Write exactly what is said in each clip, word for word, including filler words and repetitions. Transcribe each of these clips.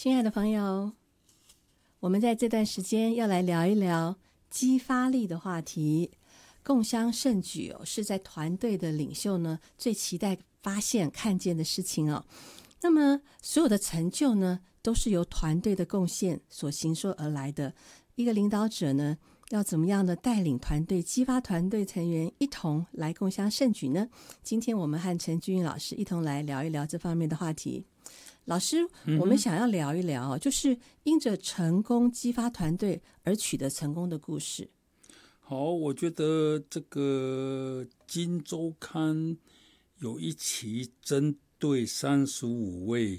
亲爱的朋友，我们在这段时间要来聊一聊激发力的话题。共襄盛举哦，是在团队的领袖呢最期待发现看见的事情哦。那么所有的成就呢，都是由团队的贡献所形塑而来的。一个领导者呢，要怎么样的带领团队，激发团队成员一同来共襄盛举呢？今天我们和陈君老师一同来聊一聊这方面的话题。老师，我们想要聊一聊，就是因着成功激发团队而取得成功的故事。 好，我觉得这个《今周刊》有一期针对三十五位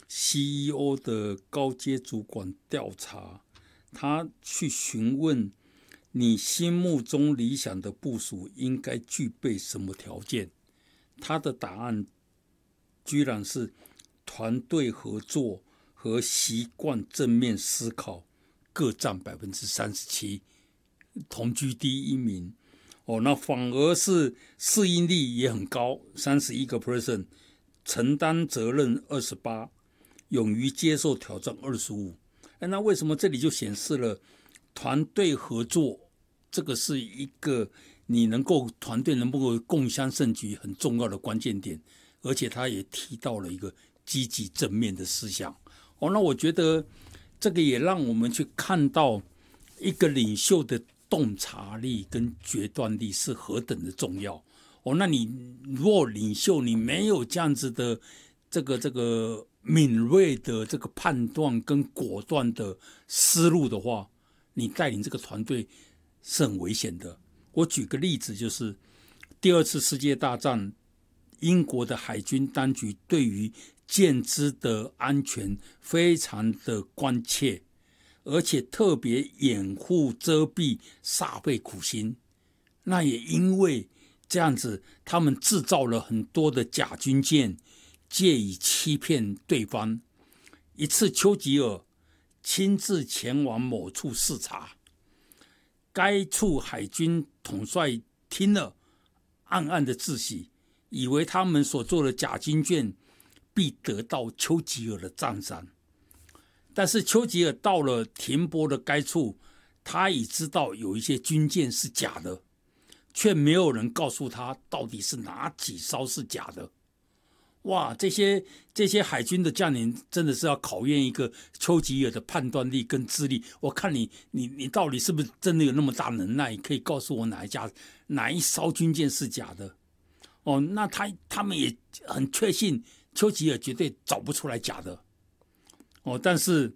C E O 的高阶主管调查，他去询问你心目中理想的部属应该具备什么条件，他的答案居然是团队合作和习惯正面思考各占 百分之三十七，同居第一名。哦，那反而是适应力也很高 百分之三十一， 承担责任二十八，勇于接受挑战二十五。那为什么这里就显示了团队合作这个是一个你能够团队能够共襄盛举很重要的关键点，而且他也提到了一个积极正面的思想。哦，那我觉得这个也让我们去看到一个领袖的洞察力跟决断力是何等的重要。哦，那你若领袖你没有这样子的这个这个敏锐的这个判断跟果断的思路的话，你带领这个团队是很危险的。我举个例子，就是第二次世界大战，英国的海军当局对于舰只的安全非常的关切，而且特别掩护遮蔽，煞费苦心。那也因为这样子，他们制造了很多的假军舰，借以欺骗对方。一次，丘吉尔亲自前往某处视察，该处海军统帅听了，暗暗的自喜，以为他们所做的假军舰必得到丘吉尔的赞赏。但是丘吉尔到了停泊的该处，他已知道有一些军舰是假的，却没有人告诉他到底是哪几艘是假的。哇，这些这些海军的将领真的是要考验一个丘吉尔的判断力跟资历。我看你你你到底是不是真的有那么大能耐，可以告诉我哪一家哪一艘军舰是假的？哦，那他他们也很确信丘吉尔绝对找不出来假的。哦，但是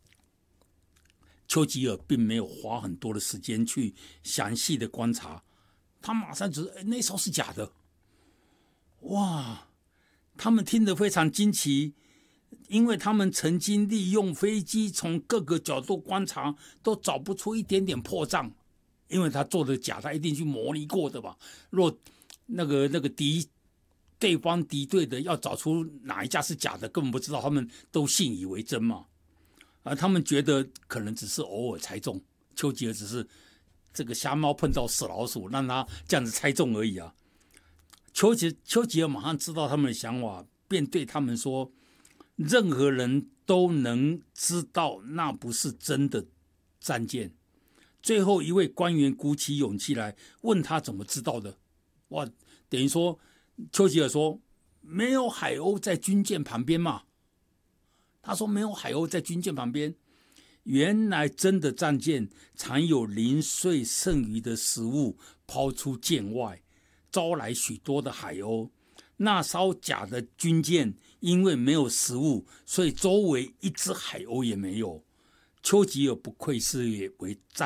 丘吉尔并没有花很多的时间去详细的观察，他马上只是、欸、那艘是假的。哇，他们听得非常惊奇，因为他们曾经利用飞机从各个角度观察，都找不出一点点破绽。因为他做的假，他一定去模拟过的吧？若那个那个敌对方敌对的要找出哪一架是假的，根本不知道，他们都信以为真嘛。啊，他们觉得可能只是偶尔猜中，丘吉尔只是这个瞎猫碰到死老鼠，让他这样子猜中而已啊。丘吉丘吉尔马上知道他们的想法，便对他们说：任何人都能知道那不是真的战舰。最后一位官员鼓起勇气来问他怎么知道的。哇，等于说丘吉尔说没有海鸥在军舰旁边嘛？他说没有海鸥在军舰旁边。原来真的战舰常有零碎剩余的食物抛出舰外，招来许多的海鸥。那艘假的军舰因为没有食物，所以周围一只海鸥也没有。丘吉尔不愧是为战